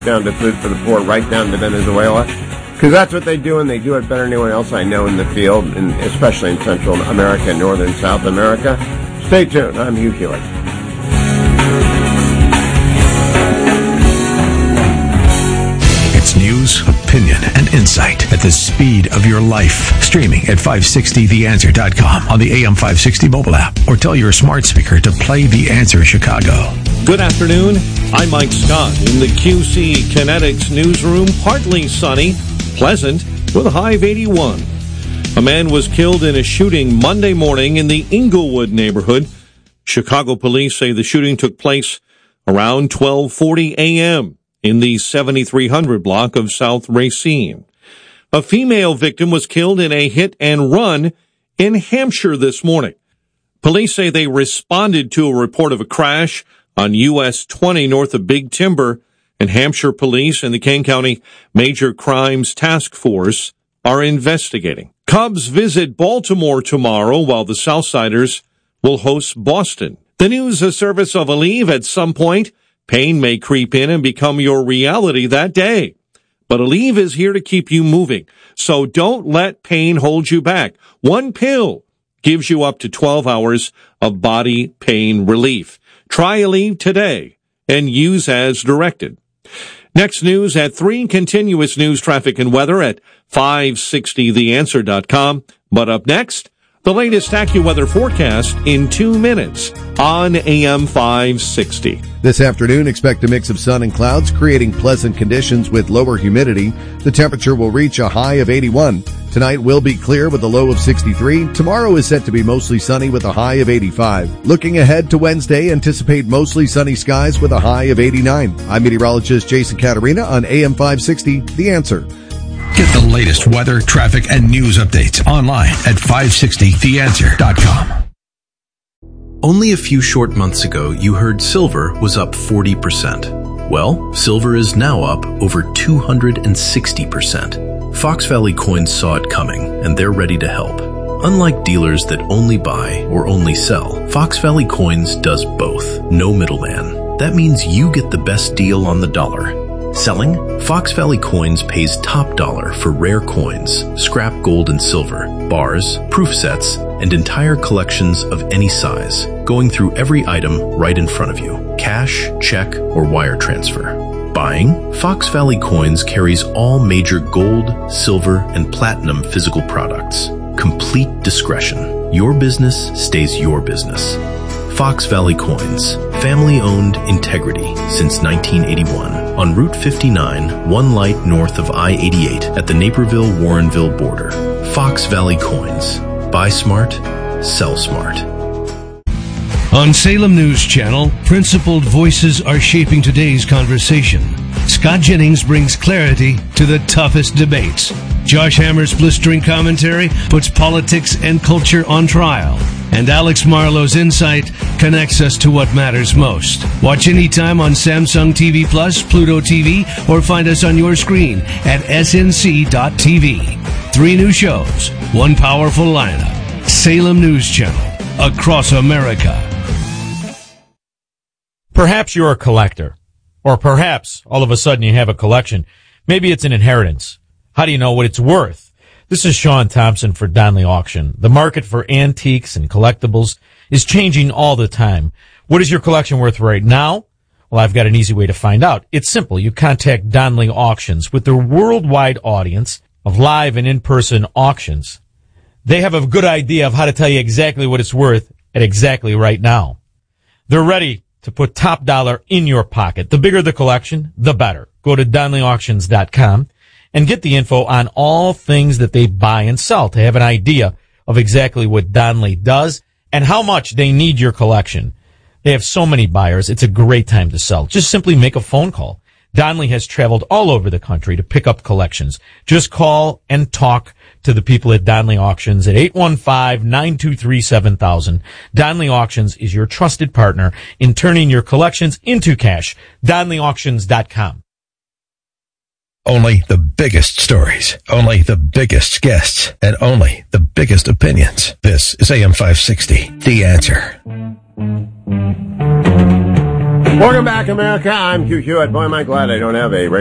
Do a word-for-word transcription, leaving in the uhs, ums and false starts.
down to Food for the Poor, right down to Venezuela. Because that's what they do, and they do it better than anyone else I know in the field, and especially in Central America and Northern South America. Stay tuned. I'm Hugh Hewitt. It's news, opinion, and insight at the speed of your life. Streaming at five sixty the answer dot com on the A M five sixty mobile app, or tell your smart speaker to play The Answer Chicago. Good afternoon. I'm Mike Scott in the Q C Kinetics newsroom. Partly sunny, pleasant, with a high of eighty-one. A man was killed in a shooting Monday morning in the Inglewood neighborhood. Chicago police say the shooting took place around twelve forty a.m. in the seventy-three hundred block of South Racine. A female victim was killed in a hit and run in Hampshire this morning. Police say they responded to a report of a crash on U S twenty north of Big Timber, and Hampshire police and the Kane County Major Crimes Task Force are investigating. Cubs visit Baltimore tomorrow, while the Southsiders will host Boston. The news, a service of Aleve. At some point, pain may creep in and become your reality that day. But Aleve is here to keep you moving, so don't let pain hold you back. One pill gives you up to twelve hours of body pain relief. Try Aleve today and use as directed. Next news at three, continuous news, traffic, and weather at five sixty the answer dot com. But up next, the latest AccuWeather forecast in two minutes on A M five sixty. This afternoon, expect a mix of sun and clouds, creating pleasant conditions with lower humidity. The temperature will reach a high of eighty-one. Tonight will be clear with a low of sixty-three. Tomorrow is set to be mostly sunny with a high of eighty-five. Looking ahead to Wednesday, anticipate mostly sunny skies with a high of eighty-nine. I'm meteorologist Jason Caterina on A M five sixty, The Answer. Get the latest weather, traffic, and news updates online at five sixty the answer dot com. Only a few short months ago, you heard silver was up forty percent. Well, silver is now up over two hundred sixty percent. Fox Valley Coins saw it coming, and they're ready to help. Unlike dealers that only buy or only sell, Fox Valley Coins does both. No middleman. That means you get the best deal on the dollar. Selling? Fox Valley Coins pays top dollar for rare coins, scrap gold and silver, bars, proof sets, and entire collections of any size, going through every item right in front of you. Cash, check, or wire transfer. Buying? Fox Valley Coins carries all major gold, silver, and platinum physical products. Complete discretion. Your business stays your business. Fox Valley Coins. Family-owned integrity since nineteen eighty-one. On Route fifty-nine, one light north of I eighty-eight at the Naperville-Warrenville border. Fox Valley Coins. Buy smart, sell smart. On Salem News Channel, principled voices are shaping today's conversation. Scott Jennings brings clarity to the toughest debates. Josh Hammer's blistering commentary puts politics and culture on trial. And Alex Marlowe's insight connects us to what matters most. Watch anytime on Samsung T V Plus, Pluto T V, or find us on your screen at S N C dot T V. Three new shows, one powerful lineup. Salem News Channel, across America. Perhaps you're a collector, or perhaps all of a sudden you have a collection. Maybe it's an inheritance. How do you know what it's worth? This is Sean Thompson for Donley Auction. The market for antiques and collectibles is changing all the time. What is your collection worth right now? Well, I've got an easy way to find out. It's simple. You contact Donley Auctions. With their worldwide audience of live and in-person auctions, they have a good idea of how to tell you exactly what it's worth at exactly right now. They're ready to put top dollar in your pocket. The bigger the collection, the better. Go to Donley Auctions dot com and get the info on all things that they buy and sell to have an idea of exactly what Donley does and how much they need your collection. They have so many buyers. It's a great time to sell. Just simply make a phone call. Donley has traveled all over the country to pick up collections. Just call and talk to the people at Donley Auctions at eight one five, nine two three, seven thousand. Donley Auctions is your trusted partner in turning your collections into cash. Donley Auctions dot com. Only the biggest stories, only the biggest guests, and only the biggest opinions. This is A M five sixty, The Answer. Welcome back, America. I'm Q Q. Boy, am I glad I don't have a